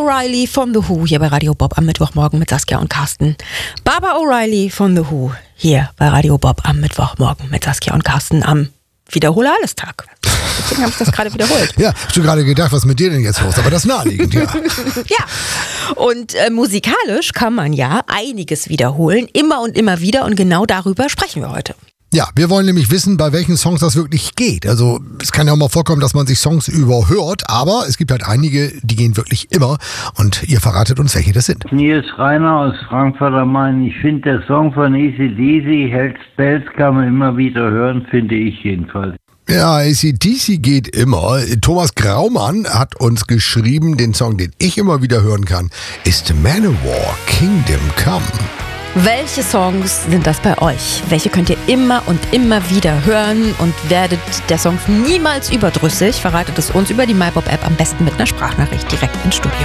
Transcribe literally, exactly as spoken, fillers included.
O'Reilly von The Who hier bei Radio Bob am Mittwochmorgen mit Saskia und Carsten. Baba O'Reilly von The Who hier bei Radio Bob am Mittwochmorgen mit Saskia und Carsten am Wiederhole-Alles-Tag. Deswegen habe ich das gerade wiederholt. Ja, hast du gerade gedacht, was ist mit dir denn jetzt los? Aber das ist naheliegend, ja. Ja, und äh, musikalisch kann man ja einiges wiederholen, immer und immer wieder, und genau darüber sprechen wir heute. Ja, wir wollen nämlich wissen, bei welchen Songs das wirklich geht. Also es kann ja auch mal vorkommen, dass man sich Songs überhört, aber es gibt halt einige, die gehen wirklich immer, und ihr verratet uns, welche das sind. Hier ist Rainer aus Frankfurt am Main. Ich finde, der Song von Easy Deasy, Hells Bells, kann man immer wieder hören, finde ich jedenfalls. Ja, A C D C geht immer. Thomas Graumann hat uns geschrieben, den Song, den ich immer wieder hören kann, ist Manowar, Kingdom Come. Welche Songs sind das bei euch? Welche könnt ihr immer und immer wieder hören und werdet der Songs niemals überdrüssig? Verratet es uns über die MyBob-App, am besten mit einer Sprachnachricht direkt ins Studio.